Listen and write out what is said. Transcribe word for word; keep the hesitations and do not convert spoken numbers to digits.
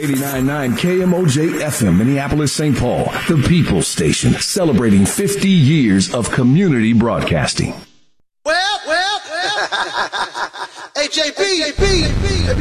eighty-nine point nine K M O J F M, Minneapolis, Saint Paul, the People's Station, celebrating fifty years of community broadcasting. Well, well, well. Hey, J B, J B,